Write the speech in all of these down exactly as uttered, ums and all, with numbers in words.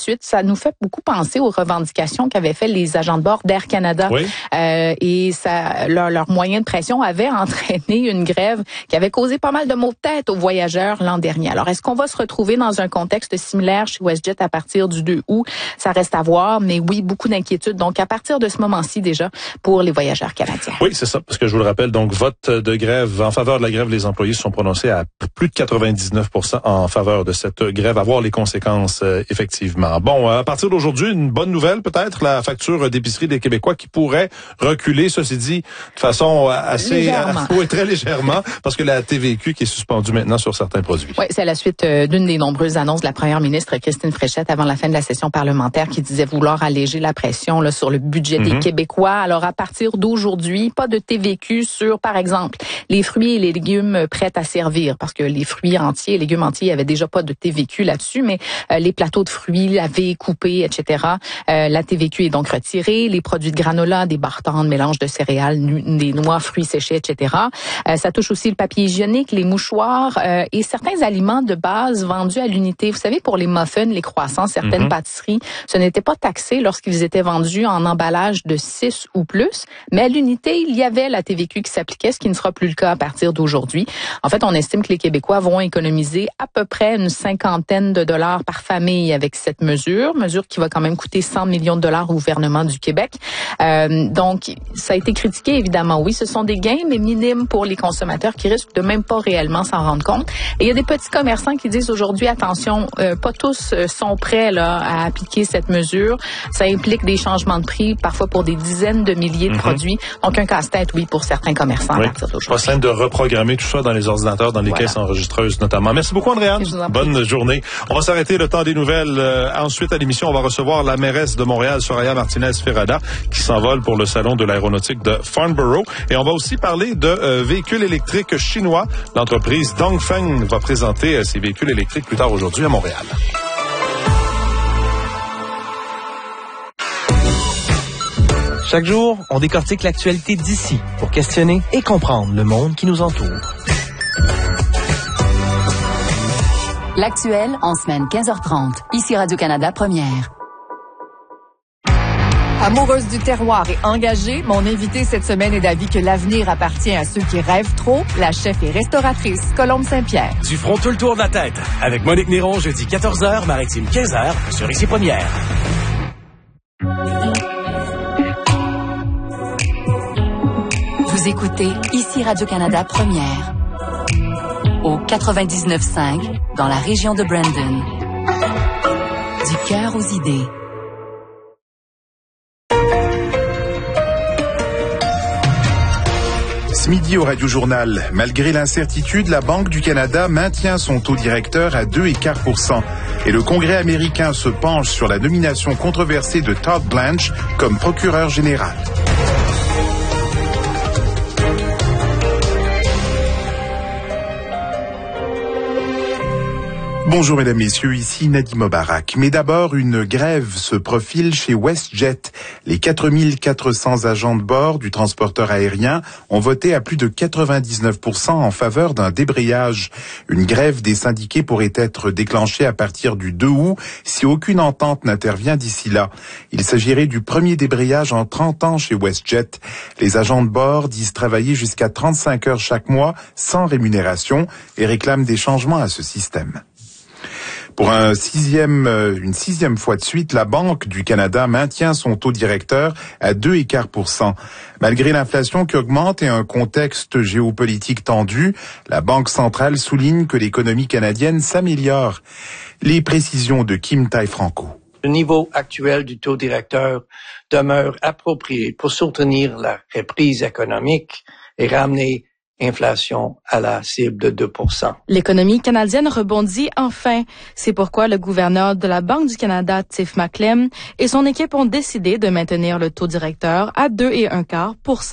suite. Ça nous fait beaucoup penser aux revendications qu'avaient fait les agents de bord d'Air Canada. Oui. Euh, et ça, leur, leur moyen de pression avait entraîné une grève qui avait causé pas mal de maux de tête aux voyageurs l'an dernier. Alors, est-ce qu'on va se retrouver dans un contexte similaire chez WestJet à partir du deux août? Ça reste à voir, mais oui, beaucoup d'inquiétudes. Donc, à partir de ce moment-ci déjà, pour les voyageurs canadiens. Oui, c'est ça, parce que je vous le rappelle, donc, vote de grève en faveur de la grève, les employés se sont prononcés à plus de quatre-vingt-dix-neuf pour cent en faveur de cette grève, à voir les conséquences, euh, effectivement. Bon, à partir d'aujourd'hui, une bonne nouvelle, peut-être, la facture d'épicerie des Québécois qui pourrait reculer, ceci dit, de façon assez, légèrement. Euh, oui, très légèrement, parce que la T V Q qui est suspendue maintenant sur certains produits. Oui, c'est à la suite euh, d'une des nombreuses annonces de la première ministre Christine Fréchette avant la fin de la session parlementaire qui disait vouloir alléger la pression là, sur le budget mm-hmm. des Québécois. Alors, à partir d'aujourd'hui, pas de T V Q sur, par exemple, les fruits et les légumes prêts à servir, parce que les fruits entiers et légumes entiers, il y avait déjà pas de T V Q là-dessus, mais euh, les plateaux de fruits lavés, coupés, et cetera, euh, la T V Q est donc retirée. Les produits de granola, des barres tendres, mélange de céréales, nu- des noix, fruits séchés, et cetera. Euh, ça touche aussi le papier hygiénique, les mouchoirs euh, et certains aliments de base vendus à l'unité. Vous savez, pour les muffins, les croissants, certaines mm-hmm. pâtisseries, ce n'était pas taxé lorsqu'ils étaient vendus en emballage de six ou plus, mais à l'unité, il y avait la T V Q qui s'appliquait, ce qui ne sera plus le cas à partir d'aujourd'hui. En fait, on estime que les Québécois vont économiser à peu près une cinquantaine de dollars par famille avec cette mesure, mesure qui va quand même coûter cent millions de dollars au gouvernement du Québec. Euh, donc, ça a été critiqué, évidemment. Oui, ce sont des gains, mais minimes pour les consommateurs qui risquent de même pas réellement s'en rendre compte. Et il y a des petits commerçants qui disent aujourd'hui, attention, euh, pas tous sont prêts là à appliquer cette mesure. Ça implique des changements de prix, parfois pour des dizaines de milliers de mm-hmm. produits. Donc, un casse-tête, oui, pour certains commerçants oui. à partir d'aujourd'hui. Pas simple de reprogrammer tout ça dans les ordinateurs, dans les voilà. caisses enregistreuses notamment. Merci beaucoup, Andréane. Bonne journée. On va s'arrêter le temps des nouvelles. Euh, ensuite, à l'émission, on va recevoir la mairesse de Montréal, Soraya Martinez-Ferrada, qui s'envole pour le salon de l'aéronautique de Farnborough. Et on va aussi parler de euh, véhicules électriques chinois. L'entreprise Dongfeng va présenter euh, ses véhicules électriques plus tard aujourd'hui à Montréal. Chaque jour, on décortique l'actualité d'ici pour questionner et comprendre le monde qui nous entoure. L'actuel en semaine quinze heures trente. Ici Radio-Canada Première. Amoureuse du terroir et engagée, mon invitée cette semaine est d'avis que l'avenir appartient à ceux qui rêvent trop. La chef et restauratrice Colombe Saint-Pierre. Du front tout le tour de la tête. Avec Monique Néron, jeudi quatorze heures, Maritime quinze heures, sur Ici Première. Vous écoutez Ici Radio-Canada Première. Au quatre-vingt-dix-neuf cinq, dans la région de Brandon. Du cœur aux idées. Ce midi au Radio-Journal, malgré l'incertitude, la Banque du Canada maintient son taux directeur à deux virgule cinq pour cent. Et le Congrès américain se penche sur la nomination controversée de Todd Blanche comme procureur général. Bonjour mesdames, messieurs, ici Nadim Obarak. Mais d'abord, une grève se profile chez WestJet. Les quatre mille quatre cents agents de bord du transporteur aérien ont voté à plus de quatre-vingt-dix-neuf pour cent en faveur d'un débrayage. Une grève des syndiqués pourrait être déclenchée à partir du deux août si aucune entente n'intervient d'ici là. Il s'agirait du premier débrayage en trente ans chez WestJet. Les agents de bord disent travailler jusqu'à trente-cinq heures chaque mois sans rémunération et réclament des changements à ce système. Pour un sixième, une sixième fois de suite, la Banque du Canada maintient son taux directeur à deux virgule cinq pour cent. Malgré l'inflation qui augmente et un contexte géopolitique tendu, la Banque centrale souligne que l'économie canadienne s'améliore. Les précisions de Kim Tai-Franco. Le niveau actuel du taux directeur demeure approprié pour soutenir la reprise économique et ramener inflation à la cible de deux pour cent. L'économie canadienne rebondit enfin. C'est pourquoi le gouverneur de la Banque du Canada, Tiff Macklem, et son équipe ont décidé de maintenir le taux directeur à deux virgule un pour cent.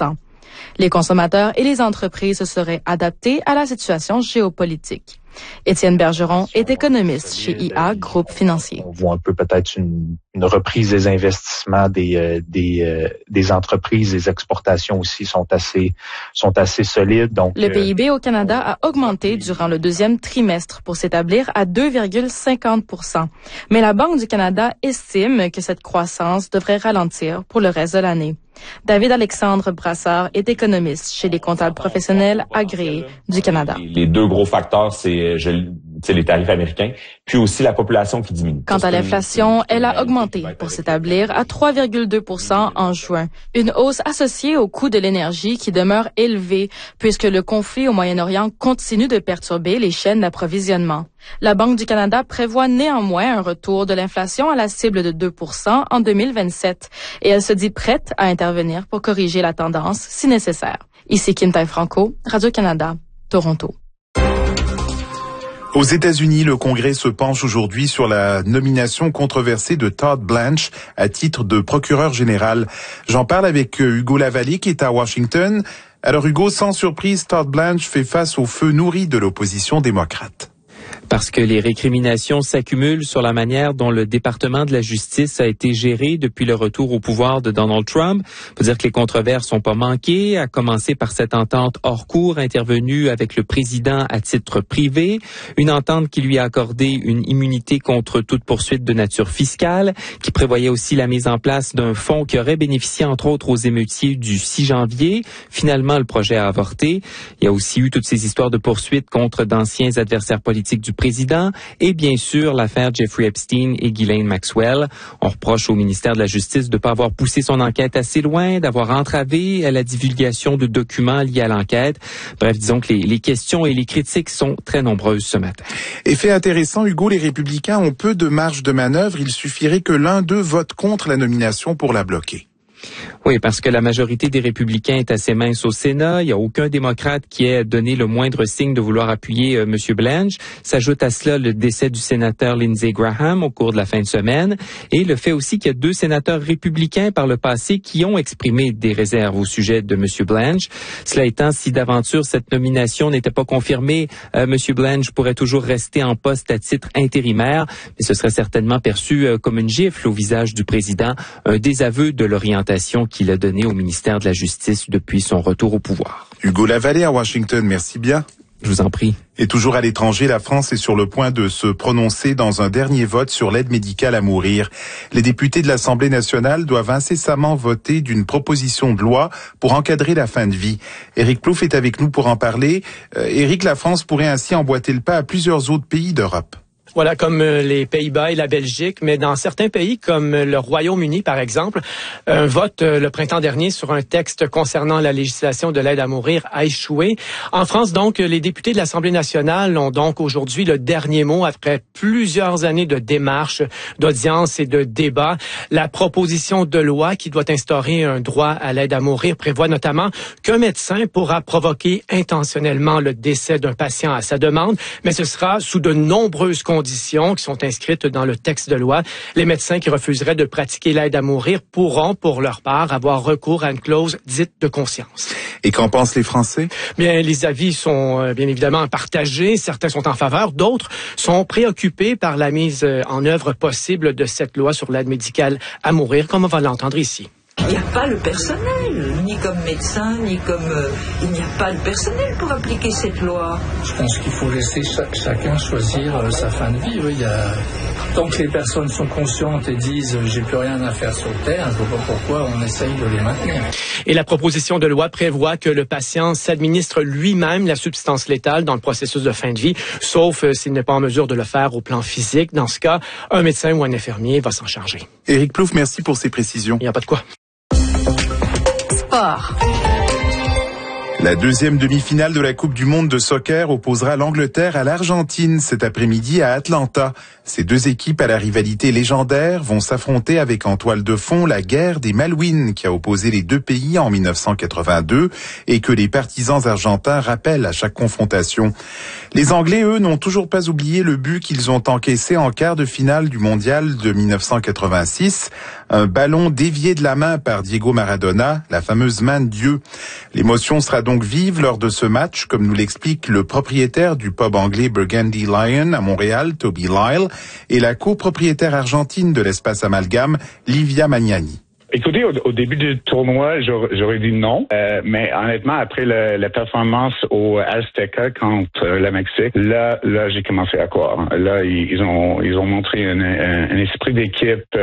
Les consommateurs et les entreprises se seraient adaptés à la situation géopolitique. Étienne Bergeron est économiste chez I A Groupe Financier. On voit un peu peut-être une, une reprise des investissements des euh, des euh, des entreprises, les exportations aussi sont assez sont assez solides. Donc le P I B au Canada a augmenté durant le deuxième trimestre pour s'établir à deux virgule cinquante pour cent. Mais la Banque du Canada estime que cette croissance devrait ralentir pour le reste de l'année. David Alexandre Brassard est économiste chez les comptables professionnels agréés du Canada. Les deux gros facteurs, c'est, je, c'est les tarifs américains, puis aussi la population qui diminue. Quant à l'inflation, elle a augmenté pour s'établir à trois virgule deux pour cent en juin. Une hausse associée au coût de l'énergie qui demeure élevé puisque le conflit au Moyen-Orient continue de perturber les chaînes d'approvisionnement. La Banque du Canada prévoit néanmoins un retour de l'inflation à la cible de deux pour cent en deux mille vingt-sept et elle se dit prête à intervenir pour corriger la tendance si nécessaire. Ici Quintin Franco, Radio-Canada, Toronto. Aux États-Unis, le Congrès se penche aujourd'hui sur la nomination controversée de Todd Blanche à titre de procureur général. J'en parle avec Hugo Lavallée qui est à Washington. Alors Hugo, sans surprise, Todd Blanche fait face au feu nourri de l'opposition démocrate. Parce que les récriminations s'accumulent sur la manière dont le département de la justice a été géré depuis le retour au pouvoir de Donald Trump. Il faut dire que les controverses sont pas manquées, à commencer par cette entente hors cour intervenue avec le président à titre privé, une entente qui lui a accordé une immunité contre toute poursuite de nature fiscale, qui prévoyait aussi la mise en place d'un fonds qui aurait bénéficié entre autres aux émeutiers du six janvier. Finalement, le projet a avorté. Il y a aussi eu toutes ces histoires de poursuites contre d'anciens adversaires politiques du président et bien sûr l'affaire Jeffrey Epstein et Ghislaine Maxwell. On reproche au ministère de la Justice de ne pas avoir poussé son enquête assez loin, d'avoir entravé la divulgation de documents liés à l'enquête. Bref, disons que les, les questions et les critiques sont très nombreuses ce matin. Effet intéressant, Hugo, les Républicains ont peu de marge de manœuvre. Il suffirait que l'un d'eux vote contre la nomination pour la bloquer. Oui, parce que la majorité des républicains est assez mince au Sénat. Il n'y a aucun démocrate qui ait donné le moindre signe de vouloir appuyer euh, M. Blanche. S'ajoute à cela le décès du sénateur Lindsey Graham au cours de la fin de semaine et le fait aussi qu'il y a deux sénateurs républicains par le passé qui ont exprimé des réserves au sujet de M. Blanche. Cela étant, si d'aventure cette nomination n'était pas confirmée, euh, M. Blanche pourrait toujours rester en poste à titre intérimaire, mais ce serait certainement perçu euh, comme une gifle au visage du président, un désaveu de l'orientation qu'il a donné au ministère de la Justice depuis son retour au pouvoir. Hugo Lavallée à Washington, merci bien. Je vous en prie. Et toujours à l'étranger, la France est sur le point de se prononcer dans un dernier vote sur l'aide médicale à mourir. Les députés de l'Assemblée nationale doivent incessamment voter d'une proposition de loi pour encadrer la fin de vie. Éric Plouffe est avec nous pour en parler. Euh, Éric, la France pourrait ainsi emboîter le pas à plusieurs autres pays d'Europe. Voilà, comme les Pays-Bas et la Belgique, mais dans certains pays comme le Royaume-Uni, par exemple, un vote le printemps dernier sur un texte concernant la législation de l'aide à mourir a échoué. En France, donc, les députés de l'Assemblée nationale ont donc aujourd'hui le dernier mot après plusieurs années de démarches, d'audiences et de débats. La proposition de loi qui doit instaurer un droit à l'aide à mourir prévoit notamment qu'un médecin pourra provoquer intentionnellement le décès d'un patient à sa demande, mais ce sera sous de nombreuses conditions qui sont inscrites dans le texte de loi. Les médecins qui refuseraient de pratiquer l'aide à mourir pourront, pour leur part, avoir recours à une clause dite de conscience. Et qu'en pensent les Français? Bien, les avis sont euh, bien évidemment partagés. Certains sont en faveur, d'autres sont préoccupés par la mise en œuvre possible de cette loi sur l'aide médicale à mourir, comme on va l'entendre ici. Il n'y a pas le personnel, ni comme médecin, ni comme... Euh, il n'y a pas le personnel pour appliquer cette loi. Je pense qu'il faut laisser chaque, chacun choisir euh, sa fin de vie. Oui, il y a... Tant que les personnes sont conscientes et disent euh, « j'ai plus rien à faire sur Terre », je ne vois pas pourquoi on essaye de les maintenir. Et la proposition de loi prévoit que le patient s'administre lui-même la substance létale dans le processus de fin de vie, sauf euh, s'il n'est pas en mesure de le faire au plan physique. Dans ce cas, un médecin ou un infirmier va s'en charger. Éric Plouffe, merci pour ces précisions. Il n'y a pas de quoi. Sport. La deuxième demi-finale de la Coupe du Monde de soccer opposera l'Angleterre à l'Argentine cet après-midi à Atlanta. Ces deux équipes à la rivalité légendaire vont s'affronter avec en toile de fond la guerre des Malouines qui a opposé les deux pays en mille neuf cent quatre-vingt-deux et que les partisans argentins rappellent à chaque confrontation. Les Anglais, eux, n'ont toujours pas oublié le but qu'ils ont encaissé en quart de finale du mondial de mille neuf cent quatre-vingt-six. Un ballon dévié de la main par Diego Maradona, la fameuse main de Dieu. L'émotion sera donc vive lors de ce match, comme nous l'explique le propriétaire du pub anglais Burgundy Lion à Montréal, Toby Lyle, et la copropriétaire argentine de l'espace Amalgame, Livia Magnani. Écoutez, au, au début du tournoi, j'aurais, j'aurais dit non, euh, mais honnêtement, après le, la performance au Azteca contre le Mexique, là, là, j'ai commencé à croire. Là, ils, ils ont, ils ont montré un, un, un esprit d'équipe